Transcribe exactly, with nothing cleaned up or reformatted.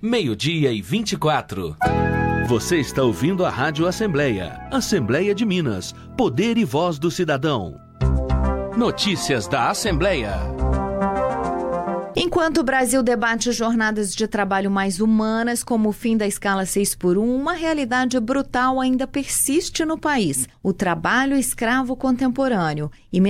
meio-dia e vinte e quatro. Você está ouvindo a Rádio Assembleia. Assembleia de Minas. Poder e voz do cidadão. Notícias da Assembleia. Enquanto o Brasil debate jornadas de trabalho mais humanas, como o fim da escala seis por um, uma realidade brutal ainda persiste no país: o trabalho escravo contemporâneo. E